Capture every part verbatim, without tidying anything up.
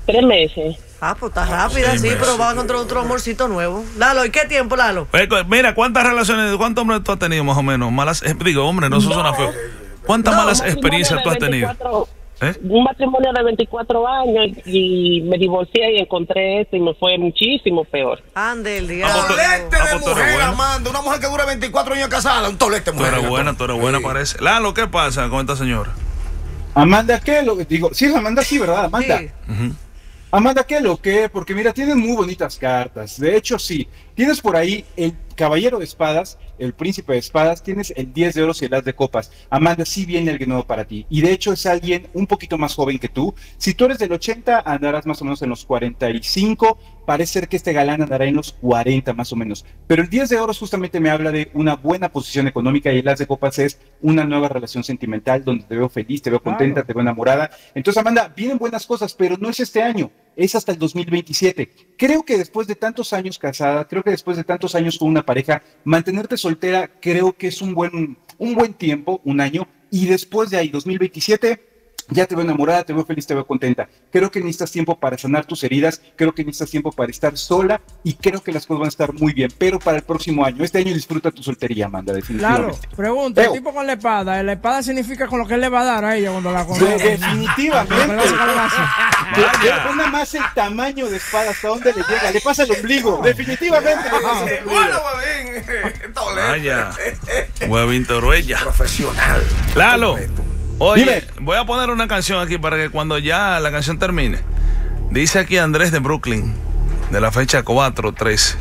Tres meses. Ah, pues está rápida, sí, pero va a encontrar otro amorcito nuevo. Lalo, ¿y qué tiempo, Lalo? Mira, ¿cuántas relaciones, cuántos hombres tú has tenido más o menos? Malas, eh, digo, hombre, no, eso No. suena feo. ¿Cuántas No, malas un experiencias tú has matrimonio de tenido? veinticuatro ¿Eh? Un matrimonio de veinticuatro años y me divorcié y encontré esto y me fue muchísimo peor. Ande el Un diablo. tolete Ah, de pues tú eres mujer, buena. Amanda. Una mujer que dura veinticuatro años casada. Un tolete de Tú mujer. eres buena, tú eres buena, Sí. parece. Lalo, ¿qué pasa con esta señora? Amanda, ¿qué? Lo, digo, sí, es Amanda, sí, ¿verdad? Amanda. Sí. Ujú. Amanda, ¿qué lo que? Porque mira, tienen muy bonitas cartas. De hecho, sí. Tienes por ahí el caballero de espadas, el príncipe de espadas, tienes el diez de oros y el as de copas. Amanda, sí viene alguien nuevo para ti. Y de hecho es alguien un poquito más joven que tú. Si tú eres del ochenta, andarás más o menos en los cuarenta y cinco. Parece ser que este galán andará en los cuarenta más o menos. Pero el diez de oros justamente me habla de una buena posición económica y el as de copas es una nueva relación sentimental donde te veo feliz, te veo contenta, Claro. te veo enamorada. Entonces, Amanda, vienen buenas cosas, pero no es este año. Es hasta el dos mil veintisiete. Creo que después de tantos años casada, creo que después de tantos años con una pareja, mantenerte soltera creo que es un buen, un buen tiempo, un año, y después de ahí, dos mil veintisiete, ya te veo enamorada, te veo feliz, te veo contenta. Creo que necesitas tiempo para sanar tus heridas, creo que necesitas tiempo para estar sola y creo que las cosas van a estar muy bien, pero para el próximo año, este año disfruta tu soltería, Amanda, Claro, definitivamente. pregunta, el Leo. tipo con la espada, ¿la espada significa con lo que él le va a dar a ella cuando la De- conoce? definitivamente. Con lo que le va a sacar el brazo. Ve- ve nada más el tamaño de espada, hasta dónde le llega, le pasa el ombligo, definitivamente le pasa el ombligo. Bueno, huevín. Tolete. Vaya, huevín toruella. Profesional. Lalo, oye, Dime. voy a poner una canción aquí para que cuando ya la canción termine. Dice aquí Andrés de Brooklyn, de la fecha cuatro trece.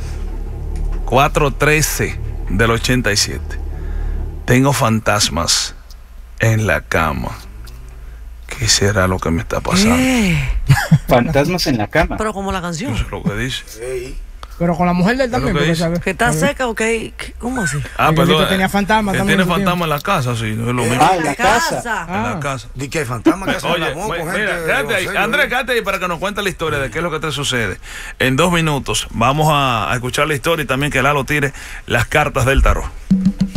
cuatro trece del ochenta y siete. Tengo fantasmas en la cama. ¿Qué será lo que me está pasando? ¿Qué? Fantasmas en la cama. Pero como la canción. Eso es lo que dice. Ey. Pero con la mujer de él también, lo que porque dice. sabe. ¿Que está seca o qué? ¿Qué? ¿Cómo así? Ah, El perdón. Diosito tenía fantasmas Que también tiene en su fantasmas en la casa, sí, no es lo mismo. Ah, en la casa. En la Ah. casa. Di que hay fantasma que hacen el Oye, amor mira, con gente de quédate ahí. serio, Andrés, ¿eh? quédate ahí para que nos cuente la historia de qué es lo que te sucede. En dos minutos vamos a, a escuchar la historia y también que Lalo tire las cartas del tarot.